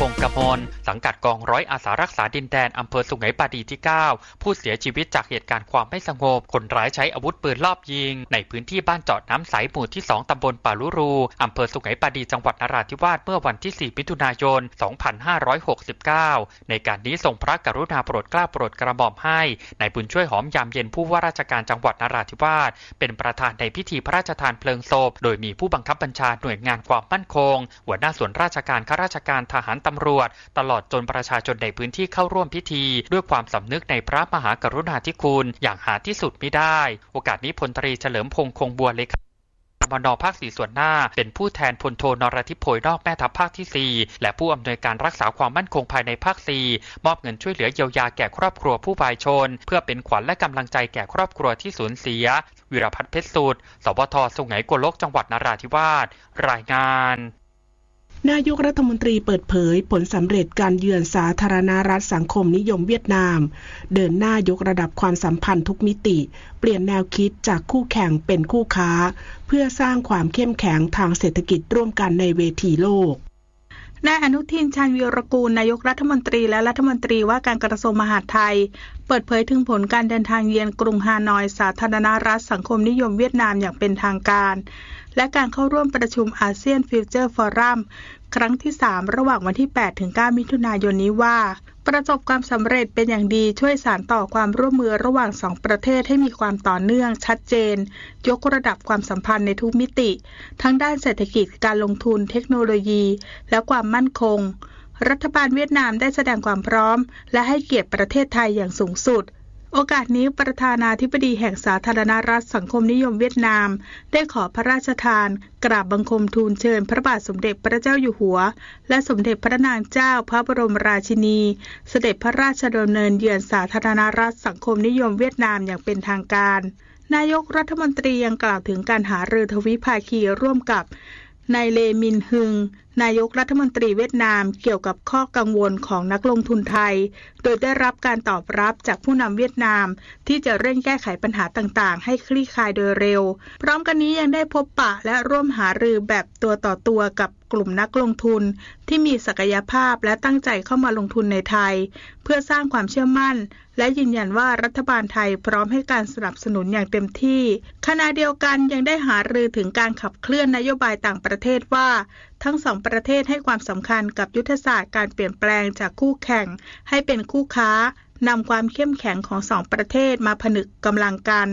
งศ์กมลสังกัดกองร้อยอาสารักษาดินแดนอำเภอสุไหงปาดีที่9ผู้เสียชีวิตจากเหตุการณ์ความไม่สงบคนร้ายใช้อาวุธปืนลอบยิงในพื้นที่บ้านเจาะน้ำใสหมู่ที่2ตำบลป่าลุรูอำเภอสุไหงปาดีจังหวัดนราธิวาสเมื่อวันที่4มิถุนายน2569ในการนี้ทรงพระกรุณาโปรดเกล้าโปรดกระหม่อมให้นายบุญช่วยหอมยามเย็นผู้ว่าราชการจังหวัดนราธิวาสเป็นประธานในพิธีพระราชทานเพลิงศพโดยมีผู้บังคับบัญชาหน่วยงานความมั่นคงหัวหน้าส่วนราชการข้าราชการทหารตำรวจตลอดจนประชาชนในพื้นที่เข้าร่วมพิธีด้วยความสำนึกในพระมหากรุณาธิคุณอย่างหาที่สุดมิได้โอกาสนี้พลตรีเฉลิมพงษ์คงบัวเลขาธิการมน.ภาค4ส่วนหน้าเป็นผู้แทนพลโทนรทิพย์โพยนอกแม่ทัพภาคที่4และผู้อำนวยการรักษาความมั่นคงภายในภาค4มอบเงินช่วยเหลือเยียวยาแก่ครอบครัวผู้วายชนเพื่อเป็นขวัญและกำลังใจแก่ครอบครัวที่สูญเสียวิรพัฒน์เพชรสุดสวท.สุไหงโกลกจังหวัดนราธิวาสรายงานนายกรัฐมนตรีเปิดเผยผลสำเร็จการเยือนสาธารณรัฐสังคมนิยมเวียดนามเดินหน้ายกระดับความสัมพันธ์ทุกมิติเปลี่ยนแนวคิดจากคู่แข่งเป็นคู่ค้าเพื่อสร้างความเข้มแข็งทางเศรษฐกิจร่วมกันในเวทีโลกนายอนุทินชาญวีรกูลนายกรัฐมนตรีและรัฐมนตรีว่าการกระทรวงมหาดไทยเปิดเผยถึงผลการเดินทางเยือนกรุงฮานอยสาธารณรัฐสังคมนิยมเวียดนามอย่างเป็นทางการและการเข้าร่วมประชุมอาเซียนฟิวเจอร์ฟอรัมครั้งที่3ระหว่างวันที่ 8-9 มิถุนายนนี้ว่าประสบความสำเร็จเป็นอย่างดีช่วยสานต่อความร่วมมือระหว่าง2ประเทศให้มีความต่อเนื่องชัดเจนยกระดับความสัมพันธ์ในทุกมิติทั้งด้านเศรษฐกิจการลงทุนเทคโนโลยีและความมั่นคงรัฐบาลเวียดนามได้แสดงความพร้อมและให้เกียรติประเทศไทยอย่างสูงสุดโอกาสนี้ประธานาธิบดีแห่งสาธารณรัฐสังคมนิยมเวียดนามได้ขอพระราชทานกราบบังคมทูลเชิญพระบาทสมเด็จพระเจ้าอยู่หัวและสมเด็จพระนางเจ้าพระบรมราชินีเสด็จพระราชดำเนินเยือนสาธารณรัฐสังคมนิยมเวียดนามอย่างเป็นทางการนายกรัฐมนตรียังกล่าวถึงการหารือทวิภาคีร่วมกับนายเลมินฮึงนายกรัฐมนตรีเวียดนามเกี่ยวกับข้อกังวลของนักลงทุนไทยโดยได้รับการตอบรับจากผู้นำเวียดนามที่จะเร่งแก้ไขปัญหาต่างๆให้คลี่คลายโดยเร็วพร้อมกันนี้ยังได้พบปะและร่วมหารือแบบตัวต่อตัวกับกลุ่มนักลงทุนที่มีศักยภาพและตั้งใจเข้ามาลงทุนในไทยเพื่อสร้างความเชื่อมั่นและยืนยันว่ารัฐบาลไทยพร้อมให้การสนับสนุนอย่างเต็มที่ขณะเดียวกันยังได้หารือถึงการขับเคลื่อนนโยบายต่างประเทศว่าทั้งสองประเทศให้ความสำคัญกับยุทธศาสตร์การเปลี่ยนแปลงจากคู่แข่งให้เป็นคู่ค้านำความเข้มแข็งของสองประเทศมาผนึกกำลังกัน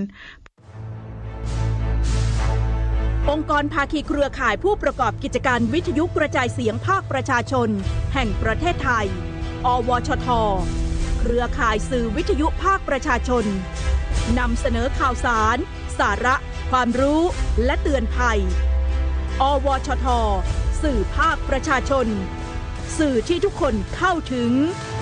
องค์กรภาคีเครือข่ายผู้ประกอบกิจการวิทยุกระจายเสียงภาคประชาชนแห่งประเทศไทยอวชท.เครือข่ายสื่อวิทยุภาคประชาชนนำเสนอข่าวสารสาระความรู้และเตือนภัยอวชท.สื่อภาคประชาชนสื่อที่ทุกคนเข้าถึง